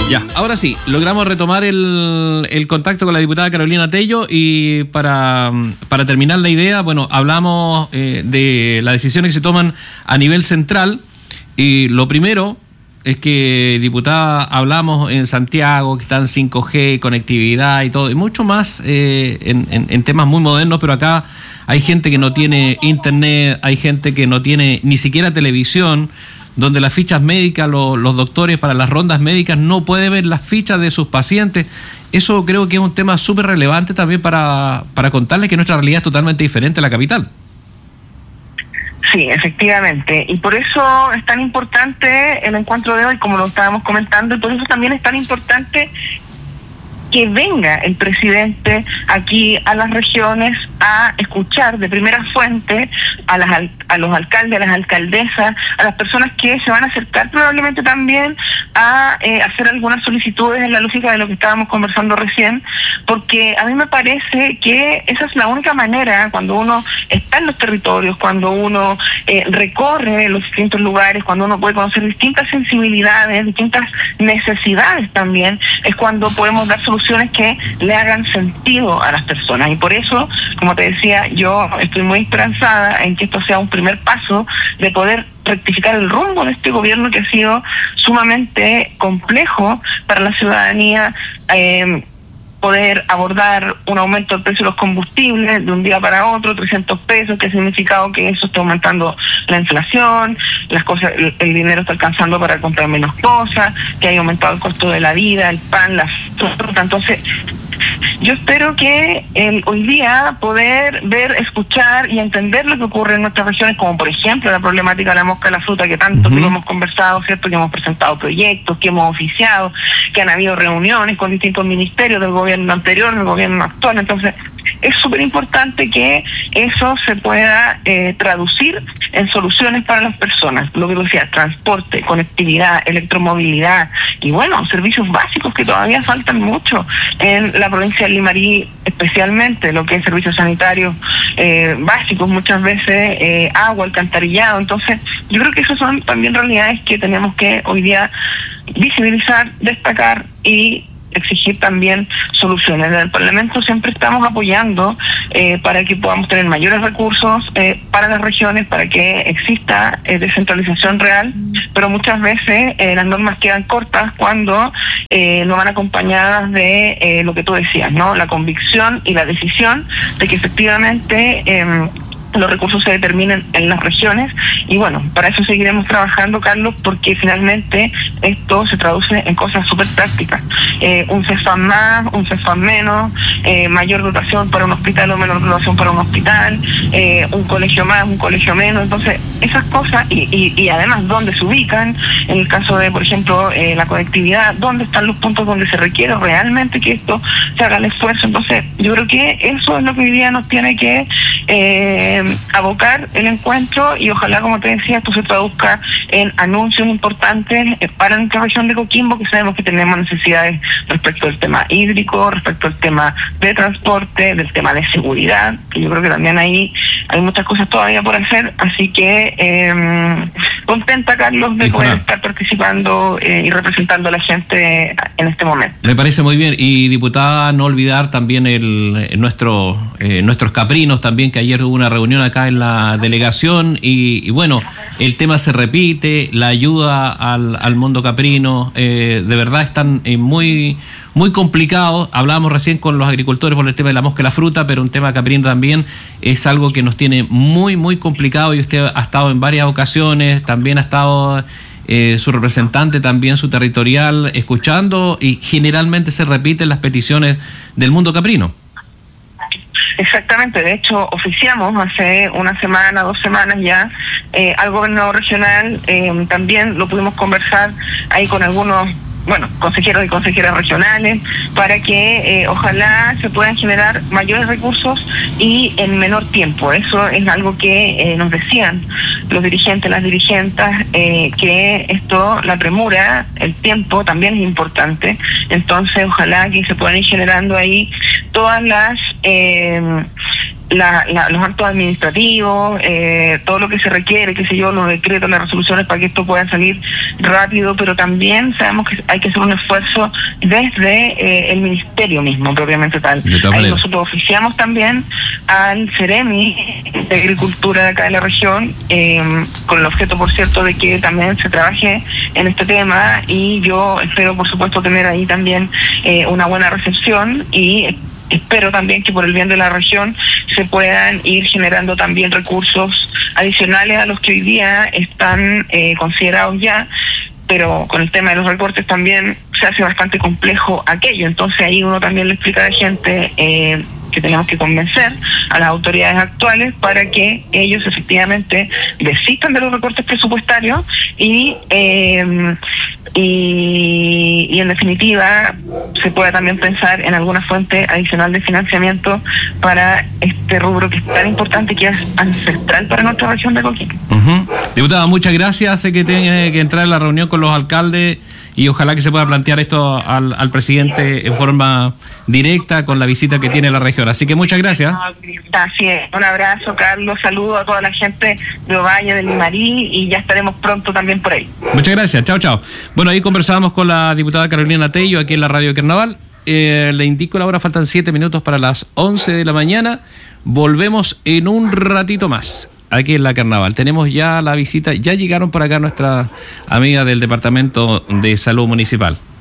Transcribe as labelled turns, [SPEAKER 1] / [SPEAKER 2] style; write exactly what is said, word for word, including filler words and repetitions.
[SPEAKER 1] Ya, ahora sí, logramos retomar el, el contacto con la diputada Carolina Tello y para, para terminar la idea, bueno, hablamos eh, de las decisiones que se toman a nivel central y lo primero es que, diputada, hablamos en Santiago que están cinco G, conectividad y todo, y mucho más eh, en, en, en temas muy modernos, pero acá hay gente que no tiene internet, hay gente que no tiene ni siquiera televisión, donde las fichas médicas, los, los doctores para las rondas médicas no pueden ver las fichas de sus pacientes. Eso creo que es un tema súper relevante también para, para contarles que nuestra realidad es totalmente diferente a la capital.
[SPEAKER 2] Sí, efectivamente. Y por eso es tan importante el encuentro de hoy, como lo estábamos comentando, y por eso también es tan importante que venga el presidente aquí a las regiones a escuchar de primera fuente a las a los alcaldes, a las alcaldesas, a las personas que se van a acercar probablemente también a eh, hacer algunas solicitudes en la lógica de lo que estábamos conversando recién, porque a mí me parece que esa es la única manera, cuando uno está en los territorios, cuando uno eh, recorre los distintos lugares, cuando uno puede conocer distintas sensibilidades, distintas necesidades también, es cuando podemos dar soluciones que le hagan sentido a las personas. Y por eso, como te decía, yo estoy muy esperanzada en que esto sea un primer paso de poder rectificar el rumbo de este gobierno que ha sido sumamente complejo para la ciudadanía, eh, poder abordar un aumento del precio de los combustibles de un día para otro, trescientos pesos, que ha significado que eso está aumentando la inflación, las cosas, el, el dinero está alcanzando para comprar menos cosas, que haya aumentado el costo de la vida, el pan, la fruta. Entonces, yo espero que el, hoy día poder ver, escuchar y entender lo que ocurre en nuestras regiones, como por ejemplo la problemática de la mosca de la fruta, que tanto uh-huh. que hemos conversado, ¿cierto? Que hemos presentado proyectos, que hemos oficiado, que han habido reuniones con distintos ministerios del gobierno anterior, del gobierno actual. Entonces, es súper importante que eso se pueda eh, traducir en soluciones para las personas. Lo que decía, transporte, conectividad, electromovilidad y bueno, servicios básicos que todavía faltan mucho en la provincia de Limarí, especialmente lo que es servicios sanitarios eh, básicos, muchas veces eh, agua, alcantarillado. Entonces, yo creo que esas son también realidades que tenemos que hoy día visibilizar, destacar y exigir también soluciones. En el Parlamento siempre estamos apoyando eh, para que podamos tener mayores recursos eh, para las regiones, para que exista eh, descentralización real, pero muchas veces eh, las normas quedan cortas cuando eh, no van acompañadas de eh, lo que tú decías, ¿no? La convicción y la decisión de que efectivamente eh, los recursos se determinen en las regiones. Y bueno, para eso seguiremos trabajando, Carlos, porque finalmente esto se traduce en cosas súper prácticas. Eh, un CEFAM más, un CEFAM menos, eh, mayor dotación para un hospital o menor dotación para un hospital, eh, un colegio más, un colegio menos. Entonces, esas cosas, y, y, y además dónde se ubican, en el caso de, por ejemplo, eh, la conectividad, dónde están los puntos donde se requiere realmente que esto se haga el esfuerzo. Entonces, yo creo que eso es lo que hoy día nos tiene que eh, abocar el encuentro, y ojalá, como te decía, esto se traduzca en anuncios importantes para nuestra región de Coquimbo, que sabemos que tenemos necesidades respecto al tema hídrico, respecto al tema de transporte, del tema de seguridad, que yo creo que también ahí hay muchas cosas todavía por hacer. Así que eh, contenta, Carlos, de poder estar participando eh, y representando a la gente en este momento.
[SPEAKER 1] Me parece muy bien. Y, diputada, no olvidar también el, el nuestro eh, nuestros caprinos también, que ayer hubo una reunión acá en la delegación y, y bueno, el tema se repite, la ayuda al, al mundo caprino, eh, de verdad están eh, muy muy complicados. Hablábamos recién con los agricultores por el tema de la mosca y la fruta, pero un tema caprino también es algo que nos tiene muy muy complicado, y usted ha estado en varias ocasiones, también ha estado eh, su representante, también su territorial, escuchando, y generalmente se repiten las peticiones del mundo caprino.
[SPEAKER 2] Exactamente, de hecho oficiamos hace una semana, dos semanas ya eh, al gobernador regional, eh, también lo pudimos conversar ahí con algunos, bueno, consejeros y consejeras regionales, para que eh, ojalá se puedan generar mayores recursos y en menor tiempo. Eso es algo que eh, nos decían los dirigentes, las dirigentes, eh, que esto, la premura, el tiempo también es importante. Entonces ojalá que se puedan ir generando ahí todas las eh, La, la, los actos administrativos, eh, todo lo que se requiere, qué sé yo, los decretos, las resoluciones para que esto pueda salir rápido, pero también sabemos que hay que hacer un esfuerzo desde eh, el ministerio mismo, propiamente tal. Ahí nosotros oficiamos también al Ceremi de Agricultura de acá de la región, eh, con el objeto, por cierto, de que también se trabaje en este tema, y yo espero, por supuesto, tener ahí también eh, una buena recepción, y espero también que por el bien de la región se puedan ir generando también recursos adicionales a los que hoy día están eh, considerados ya, pero con el tema de los recortes también se hace bastante complejo aquello. Entonces ahí uno también le explica a la gente eh, que tenemos que convencer a las autoridades actuales para que ellos efectivamente desistan de los recortes presupuestarios y eh, y, y en definitiva se pueda también pensar en alguna fuente adicional de financiamiento para este rubro que es tan importante, que es ancestral para nuestra región de Coquimbo.
[SPEAKER 1] Uh-huh. Diputada, muchas gracias. Sé que tiene que entrar en la reunión con los alcaldes y ojalá que se pueda plantear esto al, al presidente en forma directa con la visita que tiene la región. Así que muchas gracias.
[SPEAKER 2] Así es. Un abrazo, Carlos. Saludos a toda la gente de Ovalle, del Limarí, y ya estaremos pronto también por ahí.
[SPEAKER 1] Muchas gracias. Chao, chao. Bueno, ahí conversábamos con la diputada Carolina Tello aquí en la Radio Carnaval. Eh, le indico la hora, faltan siete minutos para las once de la mañana. Volvemos en un ratito más aquí en la Carnaval. Tenemos ya la visita, ya llegaron por acá nuestras amigas del Departamento de Salud Municipal.